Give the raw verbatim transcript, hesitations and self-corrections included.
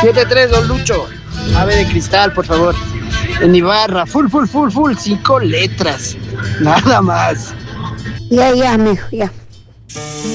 siete tres, don Lucho. Ave de cristal, por favor. En Ibarra, full, full, full, full, cinco letras. Nada más. Ya, ya, mijo, ya.